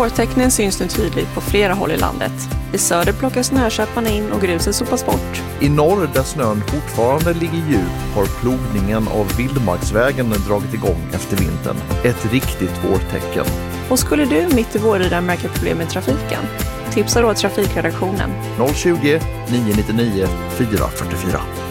Vårtecknen syns nu tydligt på flera håll i landet. I söder plockas snököparna in och gruset sopas bort. I norr, där snön fortfarande ligger djup, har plogningen av vildmarksvägen dragit igång efter vintern. Ett riktigt vårtecken. Och skulle du mitt i våren märka problem med trafiken? Tipsa då trafikredaktionen. 020 999 444.